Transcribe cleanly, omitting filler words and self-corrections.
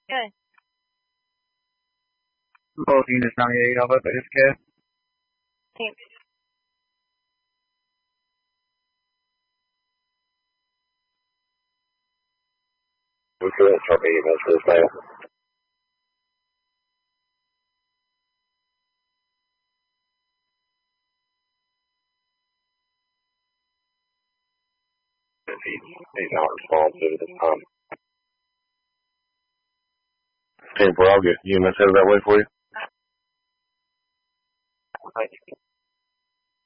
Good. Both units 98 Alpha, it's Kev. Thanks. We couldn't start meeting us for this now. He's not responsive at this time. 10-4, I'll get UMS headed that way for you. Thank you.